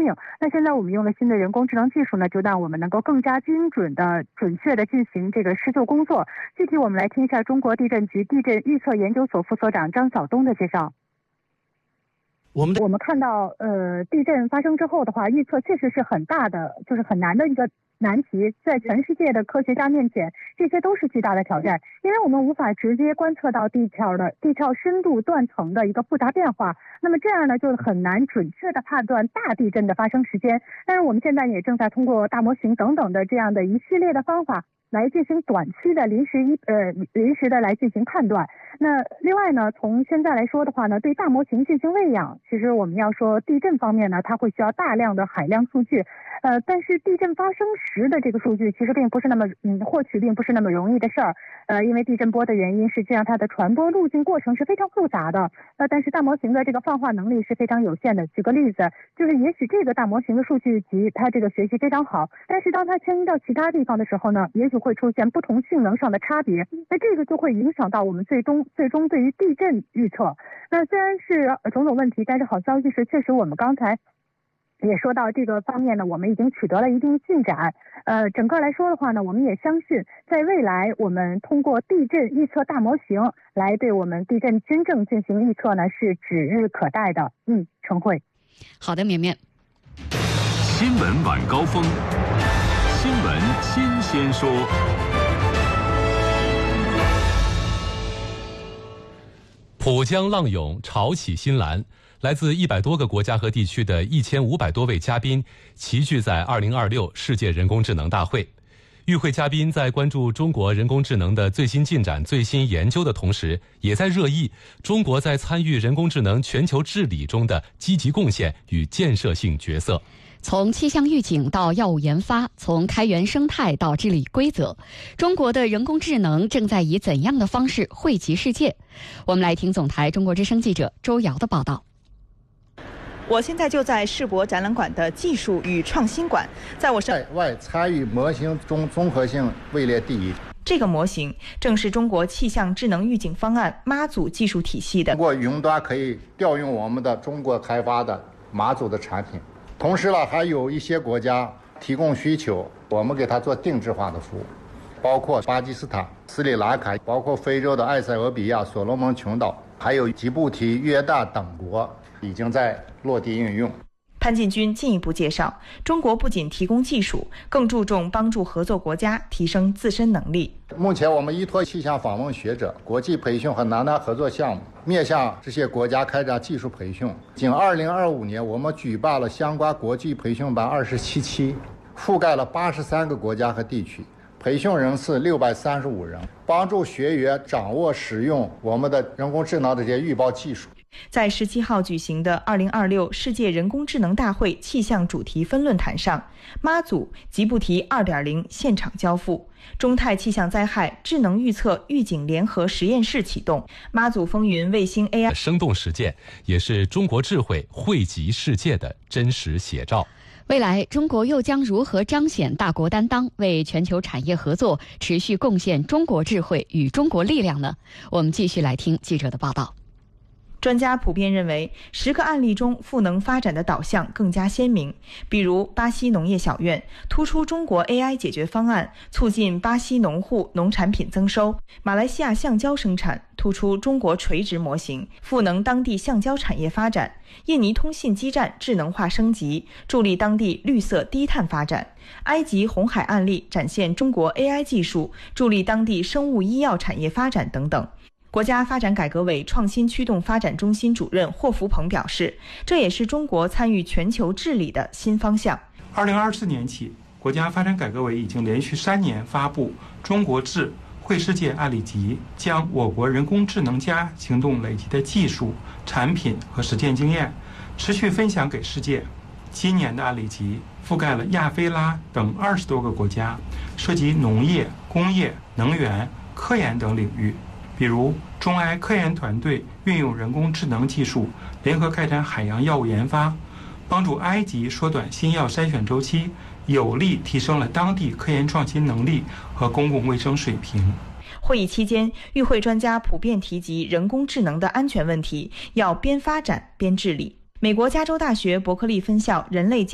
命。那现在我们用了新的人工智能技术呢，就让我们能够更加精准的、准确的进行这个施救工作。具体我们来听一下中国地震局地震预测研究所副所长张晓东的介绍。我们看到，地震发生之后的话，预测确实是很大的，就是很难的一个难题，在全世界的科学家面前，这些都是巨大的挑战，因为我们无法直接观测到地壳深度断层的一个复杂变化，那么这样呢，就很难准确的判断大地震的发生时间。但是我们现在也正在通过大模型等等的这样的一系列的方法，来进行短期的临时的来进行判断。那另外呢，从现在来说的话呢，对大模型进行喂养，其实我们要说地震方面呢，它会需要大量的海量数据，但是地震发生时的这个数据其实并不是那么获取并不是那么容易的事儿，因为地震波的原因，实际上它的传播路径过程是非常复杂的，但是大模型的这个泛化能力是非常有限的。举个例子，就是也许这个大模型的数据集它这个学习非常好，但是当它迁移到其他地方的时候呢，也许会出现不同性能上的差别，那这个就会影响到我们最终对于地震预测。那虽然是种种问题，但是好消息是，确实我们刚才也说到这个方面呢，我们已经取得了一定进展。整个来说的话呢，我们也相信，在未来我们通过地震预测大模型来对我们地震真正进行预测呢，是指日可待的。程慧。 好的，绵绵。 新闻晚高峰，新闻新鲜说。 浦江浪涌，潮起新澜，来自100多个国家和地区的1500多位嘉宾齐聚在2026世界人工智能大会。与会嘉宾在关注中国人工智能的最新进展、最新研究的同时，也在热议中国在参与人工智能全球治理中的积极贡献与建设性角色。 从气象预警到药物研发，从开源生态到治理规则，中国的人工智能正在以怎样的方式惠及世界？我们来听总台中国之声记者周瑶的报道。 我现在就在世博展览馆的技术与创新馆，在我身外参与模型中综合性位列第1。 这个模型正是中国气象智能预警方案妈祖技术体系的。 通过云端可以调用我们的中国开发的妈祖的产品，同时呢，还有一些国家提供需求，我们给他做定制化的服务，包括巴基斯坦、斯里兰卡，包括非洲的埃塞俄比亚、所罗门群岛，还有吉布提、约旦等国已经在落地应用。 潘进军进一步介绍，中国不仅提供技术，更注重帮助合作国家提升自身能力。 目前我们依托气象访问学者、国际培训和南南合作项目，面向这些国家开展技术培训。仅2025年，我们举办了相关国际培训班27期，覆盖了83个国家和地区，培训人次635人，帮助学员掌握使用我们的人工智能的这些预报技术。 在17号举行的2026世界人工智能大会气象主题分论坛上，妈祖吉布提 2.0 现场交付，中泰气象灾害智能预测预警联合实验室启动，妈祖风云卫星 AI 生动实践，也是中国智慧惠及世界的真实写照。 未来中国又将如何彰显大国担当，为全球产业合作持续贡献中国智慧与中国力量呢？我们继续来听记者的报道。 专家普遍认为，10个案例中赋能发展的导向更加鲜明。比如巴西农业小院突出中国 AI 解决方案，促进巴西农户农产品增收；马来西亚橡胶生产突出中国垂直模型，赋能当地橡胶产业发展；印尼通信基站智能化升级，助力当地绿色低碳发展；埃及红海案例展现中国 AI 技术，助力当地生物医药产业发展等等。国家发展改革委创新驱动发展中心主任霍福鹏表示，这也是中国参与全球治理的新方向。 2024年起，国家发展改革委已经连续3年发布中国智惠世界案例集，将我国人工智能加行动累积的技术、产品和实践经验持续分享给世界。今年的案例集覆盖了亚非拉等20多个国家，涉及农业、工业、能源、科研等领域。比如中埃科研团队运用人工智能技术联合开展海洋药物研发，帮助埃及缩短新药筛选周期，有力提升了当地科研创新能力和公共卫生水平。 会议期间，与会专家普遍提及人工智能的安全问题，要边发展边治理。美国加州大学伯克利分校人类